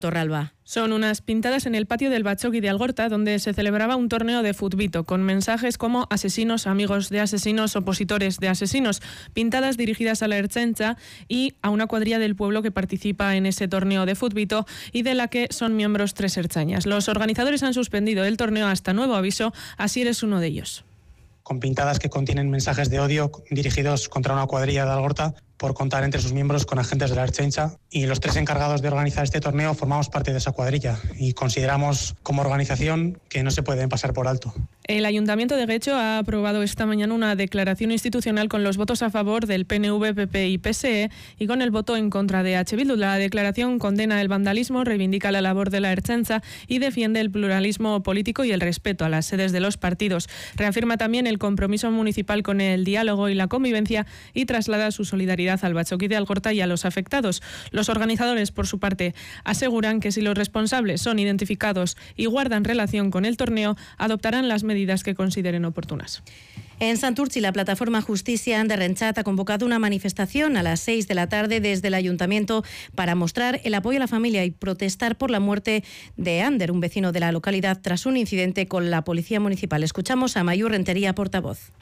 Torralba. Son unas pintadas en el patio del Batzoki de Algorta, donde se celebraba un torneo de futbito, con mensajes como asesinos, amigos de asesinos, opositores de asesinos, pintadas dirigidas a la Ertzaintza y a una cuadrilla del pueblo que participa en ese torneo de futbito y de la que son miembros 3 ertzainas. Los organizadores han suspendido el torneo hasta nuevo aviso, Asier es uno de ellos. Con pintadas que contienen mensajes de odio dirigidos contra una cuadrilla de Algorta por contar entre sus miembros con agentes de la Ertzaintza, y los 3 encargados de organizar este torneo formamos parte de esa cuadrilla y consideramos como organización que no se pueden pasar por alto. El Ayuntamiento de Guecho ha aprobado esta mañana una declaración institucional con los votos a favor del PNV, PP y PSE y con el voto en contra de H. Bildu. La declaración condena el vandalismo, reivindica la labor de la Ertzaintza y defiende el pluralismo político y el respeto a las sedes de los partidos. Reafirma también el compromiso municipal con el diálogo y la convivencia y traslada su solidaridad al Batzoki de Algorta y a los afectados. Los organizadores, por su parte, aseguran que si los responsables son identificados y guardan relación con el torneo, adoptarán las medidas que consideren oportunas. En Santurtzi, la plataforma Justicia de Renchat ha convocado una manifestación a las 6 de la tarde desde el Ayuntamiento para mostrar el apoyo a la familia y protestar por la muerte de Ander, un vecino de la localidad, tras un incidente con la Policía Municipal. Escuchamos a Mayu Rentería, portavoz.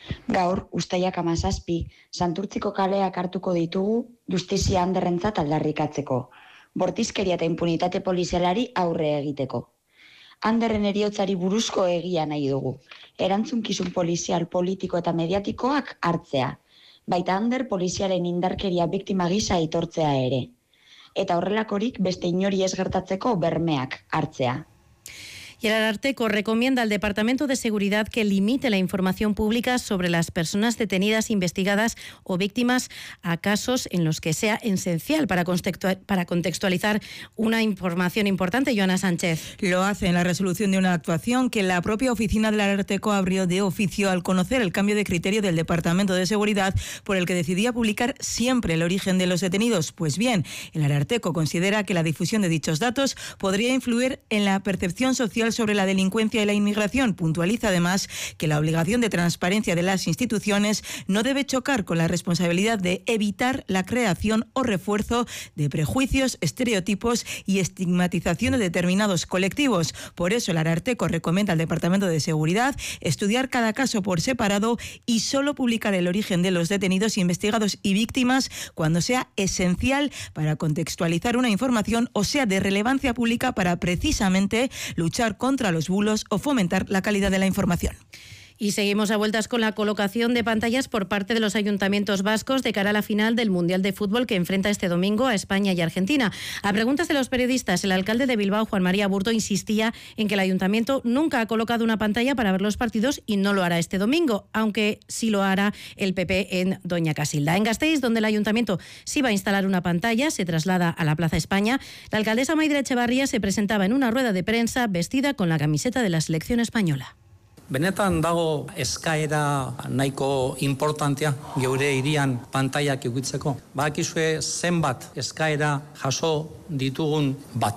Gaur, ustailak 17, Santurtziko kaleak hartuko ditugu Justizia Anderrentzat aldarrikatzeko, bortizkeria eta impunitate polizialari aurre egiteko. Anderren heriotzari buruzko egia nahi dugu, erantzunkizun polizial, politiko eta mediatikoak hartzea, baita Ander polizialen indarkeria biktima gisa aitortzea ere, eta horrelakorik beste inori ez gertatzeko bermeak hartzea. Y el Ararteko recomienda al Departamento de Seguridad que limite la información pública sobre las personas detenidas, investigadas o víctimas a casos en los que sea esencial para contextualizar una información importante. Joana Sánchez. Lo hace en la resolución de una actuación que la propia oficina del Ararteko abrió de oficio al conocer el cambio de criterio del Departamento de Seguridad por el que decidía publicar siempre el origen de los detenidos. Pues bien, el Ararteko considera que la difusión de dichos datos podría influir en la percepción social sobre la delincuencia y la inmigración. Puntualiza además que la obligación de transparencia de las instituciones no debe chocar con la responsabilidad de evitar la creación o refuerzo de prejuicios, estereotipos y estigmatización de determinados colectivos. Por eso el Ararteko recomienda al Departamento de Seguridad estudiar cada caso por separado y solo publicar el origen de los detenidos, investigados y víctimas cuando sea esencial para contextualizar una información o sea de relevancia pública para precisamente luchar contra los bulos o fomentar la calidad de la información. Y seguimos a vueltas con la colocación de pantallas por parte de los ayuntamientos vascos de cara a la final del Mundial de Fútbol que enfrenta este domingo a España y Argentina. A preguntas de los periodistas, el alcalde de Bilbao, Juan María Burto, insistía en que el ayuntamiento nunca ha colocado una pantalla para ver los partidos y no lo hará este domingo, aunque sí lo hará el PP en Doña Casilda. En Gasteiz, donde el ayuntamiento sí va a instalar una pantalla, se traslada a la Plaza España. La alcaldesa Maidre Echevarría se presentaba en una rueda de prensa vestida con la camiseta de la selección española. Benetan dago eskaera nahiko importantea geure hirian pantaiak edukitzeko. Badakizue zenbat eskaera jaso ditugun